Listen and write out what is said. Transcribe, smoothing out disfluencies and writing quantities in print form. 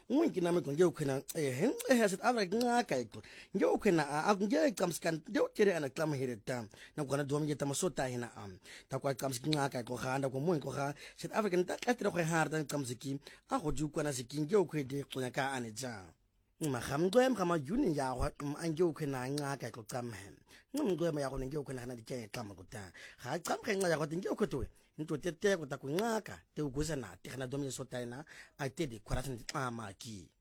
unki nami ko ngiyokhena South Africa ngaka iko ngiyokhena akungiye qamskan ngiyothere ana klama hireta na kona dom ngeta masota hina ta kwa qamski ngaka ko khanda ko mo ko kha South Africa nta katira ko harda qamsiki a go di kwana siking ngiyokhede qonya ka ane ja magamgwem kama juni ya wa angiyokhena ngaka ko qamhe ngumgwem ya go ngiyokhena na dike qama ko ta ga qamkhe ngaka ko ngiyokhoto into tete ko ta kunqaka te uguza na te kana domi sotana a te de kwaratini amaki